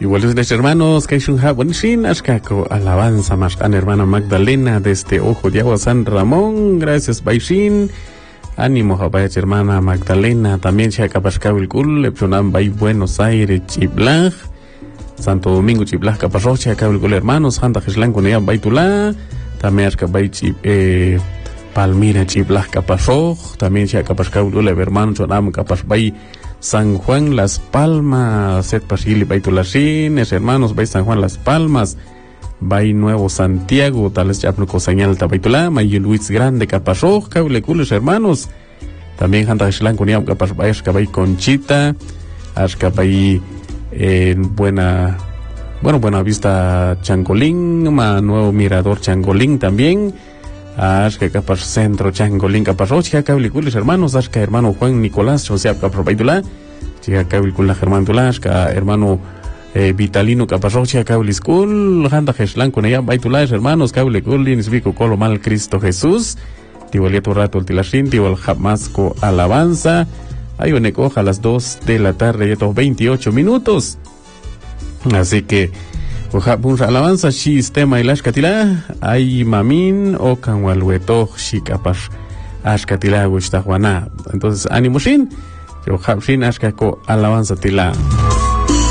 Igual los hermanos Kaishunha Buenishin, Ashkako, alabanza más a hermana Magdalena desde Ojo de Agua San Ramón, gracias Baishin, ánimo Jabaya hermana Magdalena, también Shakapashkawil Kul, Epsonan Bay Buenos Aires, Chiblaj, Santo Domingo Chiblaj, Caparrocha, Shakawil Kul hermanos, Santa Jeslan Cunea Baitula, también Ashkabay Palmira Chiblaj Caparroj, también Shakapashkawil Kul hermanos, Sonam Capashbay San Juan Las Palmas, Set Pashili Baitulasines, hermanos, Bay San Juan Las Palmas, Bay Nuevo Santiago, tales ya no señal Tabaitulá, May Luis Grande Caparroj, Caulecules, hermanos, también Janta Xlan Cuniam Caparroj, Ashkabay Conchita, Ashkabay Buena Vista Changolín, Nuevo Mirador Changolín también, Ashka Capar Centro Changolín Caparrocha, Caulicules, hermanos, Ashka hermano Juan Nicolás, José Caparbaitula, Chica Caulicula Germán Tulasca, hermano Vitalino Caparrocha, Cauliscul, Handa Jeslan con ella, Baitulash, hermanos, Cauliculin, Vico Colo Mal Cristo Jesús, Tibolieto Rato el Tilashin, Tibol Jamasco Alabanza, hay un ecoja a las 2 de la tarde, y estos 28 minutos. Así que alabanza sistema y las catila ay mamin o canwalueto shikapash ashkatila gustajuana. Entonces ánimo shin yo habshin ashkako alabanza tila.